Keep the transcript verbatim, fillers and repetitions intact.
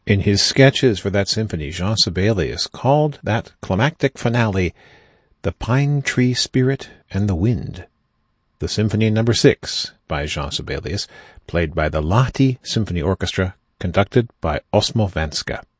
In his sketches for that symphony, Jean Sibelius called that climactic finale "The Pine Tree Spirit and the Wind." The Symphony Number Six by Jean Sibelius, played by the Lahti Symphony Orchestra, conducted by Osmo Vanska.